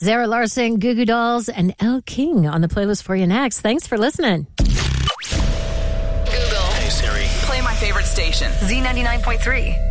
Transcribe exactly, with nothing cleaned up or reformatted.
Zara Larsson, Goo Goo Dolls, and Elle King on the playlist for you next. Thanks for listening. Google. Hey, Siri. Play my favorite station. Z ninety-nine point three.